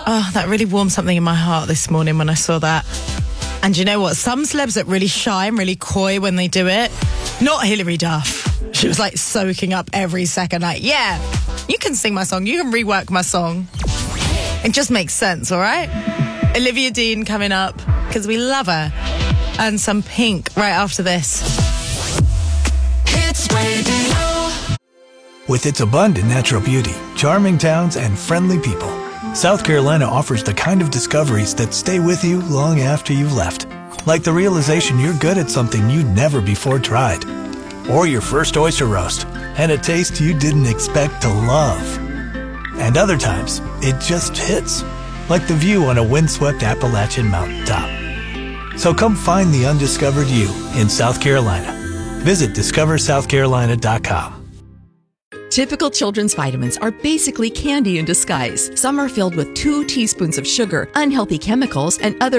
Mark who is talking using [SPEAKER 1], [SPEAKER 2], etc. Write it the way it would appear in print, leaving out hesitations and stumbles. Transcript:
[SPEAKER 1] Oh, that really warmed something in my heart this morning when I saw that. And you know what? Some celebs that really shy and really coy when they do it. Not Hilary Duff. She was like soaking up every second. Like, yeah, you can sing my song. You can rework my song. It just makes sense, all right? Olivia Dean coming up because we love her. And some Pink right after this.
[SPEAKER 2] Hits Radio.
[SPEAKER 3] With its abundant natural beauty, charming towns, and friendly people, South Carolina offers the kind of discoveries that stay with you long after you've left. Like the realization you're good at something you'd never before tried. Or your first oyster roast, and a taste you didn't expect to love. And other times, it just hits. Like the view on a windswept Appalachian mountaintop. So come find the undiscovered you in South Carolina. Visit discoversouthcarolina.com.
[SPEAKER 4] Typical children's vitamins are basically candy in disguise. Some are filled with 2 teaspoons of sugar, unhealthy chemicals, and other